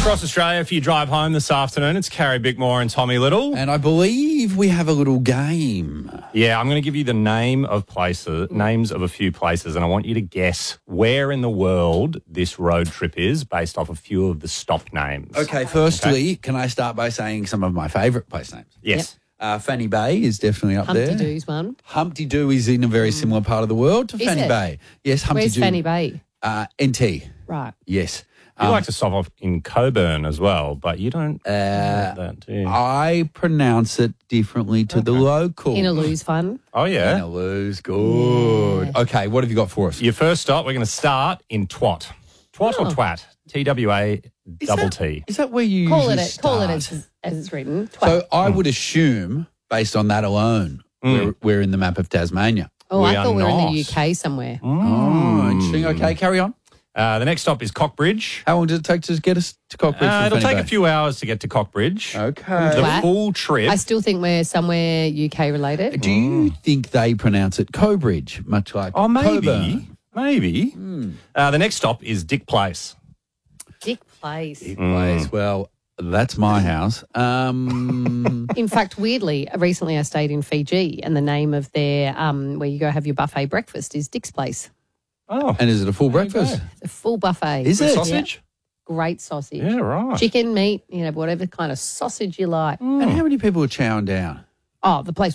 Across Australia, if you drive home this afternoon, it's Carrie Bickmore and Tommy Little. And I believe we have a little game. Yeah, I'm going to give you the names of a few places, and I want you to guess where in the world this road trip is based off a few of the stop names. Okay, firstly, can I start by saying some of my favourite place names? Yes. Fanny Bay is definitely up there. Humpty Doo's one. Humpty Doo is in a very similar part of the world to Is Fanny it? Bay. Yes, Humpty Where's Doo. Fanny Bay? NT. Right. Yes. You like to stop off in Coburn as well, but you don't know that, do you? I pronounce it differently to the local. Inaloo's fun. Oh, yeah. Inaloo's good. Okay, what have you got for us? Your first stop, we're going to start in Twat. Twat or Twat? T-W-A-T-T. Is that where you Call usually it start? as it's written. Twat. So I would assume, based on that alone, we're in the map of Tasmania. I we thought are we were in not. the UK somewhere. Oh, interesting. Okay, carry on. The next stop is Cockbridge. How long does it take to get us to Cockbridge? from It'll Fanny take Bay? a few hours to get to Cockbridge. Okay. The Twat. full trip. I still think we're somewhere UK related. Do you think they pronounce it Cobridge, much like maybe. Coburn? Maybe. The next stop is Dick Place. Dick Place. Place. Well, that's my house. In fact, weirdly, recently I stayed in Fiji and the name of their, where you go have your buffet breakfast is Dick's Place. Oh, And is it a full breakfast? It's a full buffet. Is it? sausage? Great sausage. Yeah, right. Chicken, meat, whatever kind of sausage you like. And how many people are chowing down? Oh, the place